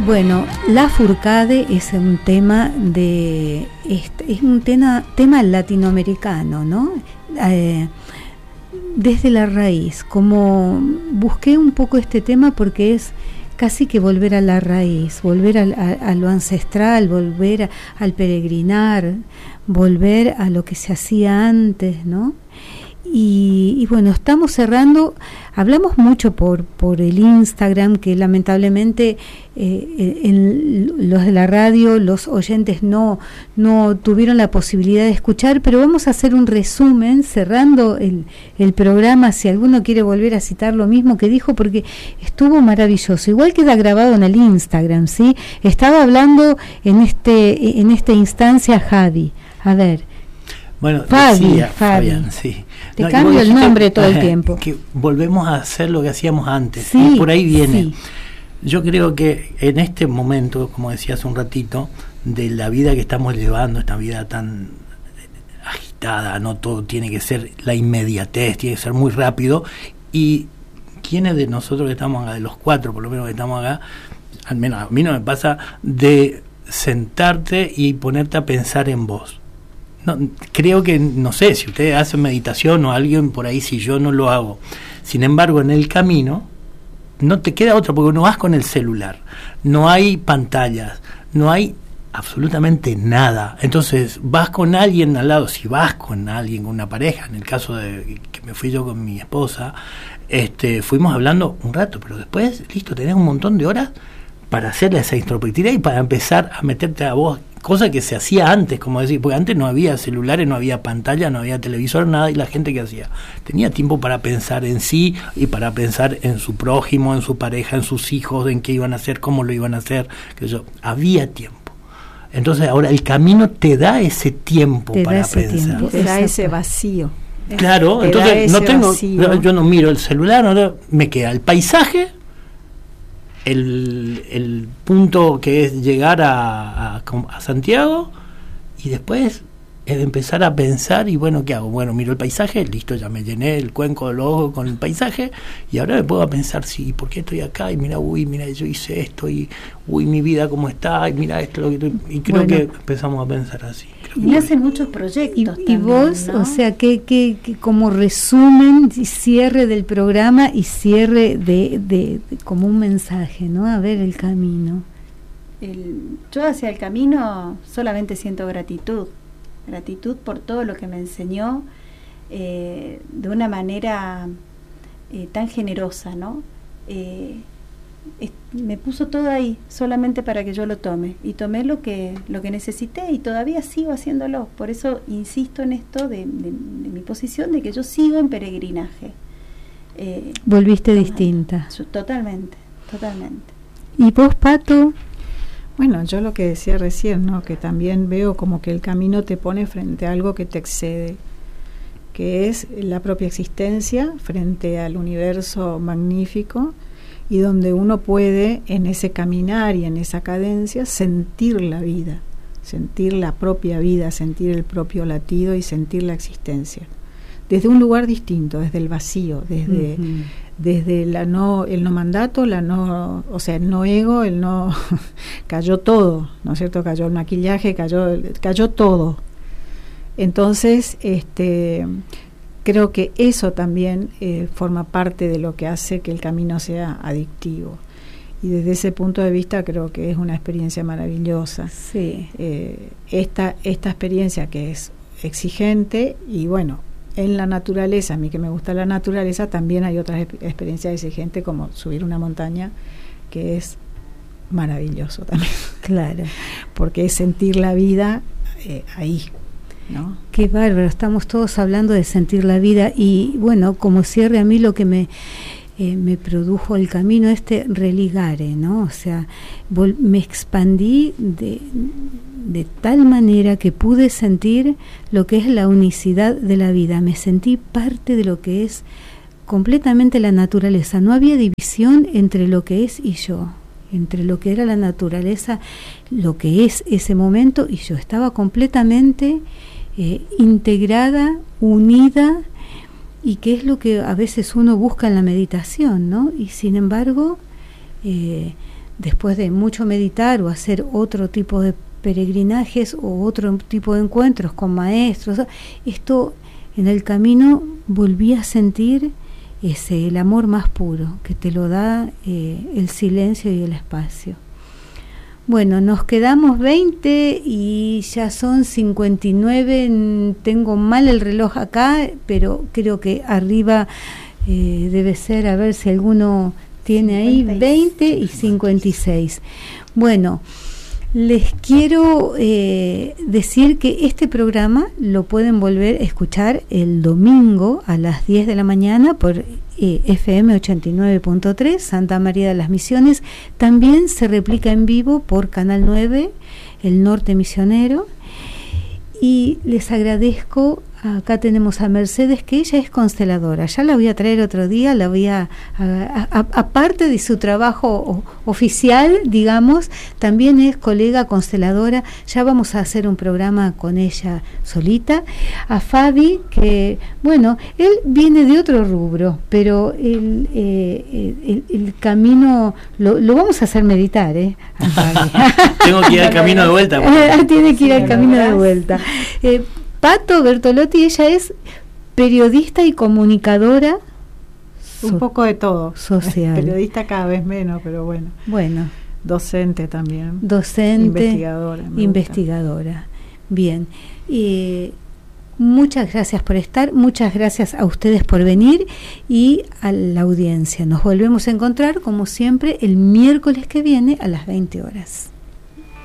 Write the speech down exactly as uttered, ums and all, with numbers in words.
Bueno, La Furcade es un tema de es, es un tema, tema latinoamericano, ¿no? Eh, desde la raíz, como busqué un poco este tema porque es casi que volver a la raíz, volver a, a, a lo ancestral, volver a, al peregrinar, volver a lo que se hacía antes, ¿no? Y, y bueno, estamos cerrando, hablamos mucho por por el Instagram, que lamentablemente eh, en los de la radio, los oyentes no no tuvieron la posibilidad de escuchar, pero vamos a hacer un resumen cerrando el, el programa, si alguno quiere volver a citar lo mismo que dijo, porque estuvo maravilloso. Igual queda grabado en el Instagram, ¿sí? Estaba hablando en este en esta instancia Javi. A ver, bueno, Fabi, decía, Fabi. Fabián, sí. Te No, cambio el nombre todo el eh, tiempo. Que volvemos a hacer lo que hacíamos antes. Sí, y por ahí viene. Sí. Yo creo que en este momento, como decía hace un ratito, de la vida que estamos llevando, esta vida tan agitada, no todo tiene que ser la inmediatez, tiene que ser muy rápido. Y quienes de nosotros que estamos acá, de los cuatro por lo menos que estamos acá, al menos a mí no me pasa, de sentarte y ponerte a pensar en vos. No, creo que, no sé, si ustedes hacen meditación o alguien por ahí, si yo no lo hago. Sin embargo, en el camino no te queda otra, porque no vas con el celular, no hay pantallas, no hay absolutamente nada. Entonces vas con alguien al lado, si vas con alguien, con una pareja, en el caso de que me fui yo con mi esposa, este, fuimos hablando un rato, pero después, listo, tenés un montón de horas para hacerle esa introspectividad y para empezar a meterte a vos, cosa que se hacía antes, como decir, porque antes no había celulares, no había pantalla, no había televisor, nada, y la gente que hacía tenía tiempo para pensar en sí y para pensar en su prójimo, en su pareja, en sus hijos, en qué iban a hacer, cómo lo iban a hacer, que yo, había tiempo. Entonces ahora el camino te da ese tiempo te para da ese pensar. Tiempo. Te da ese vacío. Claro, te entonces no tengo, vacío. yo no miro el celular, no, me queda el paisaje, el, el punto que es llegar a, a, a Santiago, y después es empezar a pensar, y bueno, ¿qué hago? Bueno, miro el paisaje, listo, ya me llené el cuenco del ojo con el paisaje, y ahora me puedo pensar, sí, ¿por qué estoy acá? Y mira, uy, mira, yo hice esto, y uy, mi vida cómo está, y mira esto, lo que estoy, y creo bueno, que empezamos a pensar así. Y hacen muchos proyectos. Y, también, y vos, ¿no? o sea, que, que, que como resumen y cierre del programa y cierre de, de, de como un mensaje, ¿no? A ver el camino. El, yo hacia el camino solamente siento gratitud, gratitud por todo lo que me enseñó eh, de una manera eh, tan generosa, ¿no? Eh, es, me puso todo ahí solamente para que yo lo tome, y tomé lo que lo que necesité, y todavía sigo haciéndolo. Por eso insisto en esto de, de, de mi posición de que yo sigo en peregrinaje. Eh, Volviste tomando, distinta. Totalmente, totalmente. ¿Y vos, Pato? Bueno, yo lo que decía recién, ¿no? Que también veo como que el camino te pone frente a algo que te excede, que es la propia existencia frente al universo magnífico, y donde uno puede en ese caminar y en esa cadencia sentir la vida, sentir la propia vida, sentir el propio latido y sentir la existencia desde un lugar distinto, desde el vacío, desde uh-huh. desde la no el no mandato, la no, o sea, el no ego, el no cayó todo, ¿no es cierto? Cayó el maquillaje, cayó cayó todo. Entonces, este creo que eso también eh, forma parte de lo que hace que el camino sea adictivo. Y desde ese punto de vista creo que es una experiencia maravillosa. Sí. Eh, esta, esta experiencia que es exigente, y bueno, en la naturaleza, a mí que me gusta la naturaleza, también hay otras exp- experiencias exigentes, como subir una montaña, que es maravilloso también. Claro. Porque es sentir la vida eh, ahí, ¿no? Qué bárbaro, estamos todos hablando de sentir la vida, y bueno, como cierre a mí lo que me eh, me produjo el camino este religare, ¿no? O sea, vol- me expandí de, de tal manera que pude sentir lo que es la unicidad de la vida, me sentí parte de lo que es completamente la naturaleza, no había división entre lo que es y yo, entre lo que era la naturaleza, lo que es ese momento, y yo estaba completamente Eh, integrada, unida, y que es lo que a veces uno busca en la meditación, ¿no? Y sin embargo, eh, después de mucho meditar o hacer otro tipo de peregrinajes o otro tipo de encuentros con maestros, esto en el camino volví a sentir ese el amor más puro que te lo da eh, el silencio y el espacio. Bueno, nos quedamos veinte y ya son cincuenta y nueve, tengo mal el reloj acá, pero creo que arriba eh, debe ser, a ver si alguno tiene ahí, veinte y cincuenta y seis. Bueno, les quiero eh, decir que este programa lo pueden volver a escuchar el domingo a las diez de la mañana por eh, F M ochenta y nueve punto tres, Santa María de las Misiones. También se replica en vivo por Canal nueve, El Norte Misionero. Y les agradezco, acá tenemos a Mercedes, que ella es consteladora, ya la voy a traer otro día, la voy a, a, a aparte de su trabajo o, oficial, digamos, también es colega consteladora, ya vamos a hacer un programa con ella solita. A Fabi, que bueno, él viene de otro rubro, pero el, eh, el, el camino lo, lo vamos a hacer meditar, ¿eh? A Fabi. Tengo que ir al camino de vuelta. Tiene que ir al camino de vuelta. Eh, Pato Bertolotti, ella es periodista y comunicadora. Un so- poco de todo. Social. Periodista cada vez menos, pero bueno. Bueno. Docente también. Docente. Investigadora. Investigadora. Bien. Eh, muchas gracias por estar, muchas gracias a ustedes por venir y a la audiencia. Nos volvemos a encontrar, como siempre, el miércoles que viene a las veinte horas.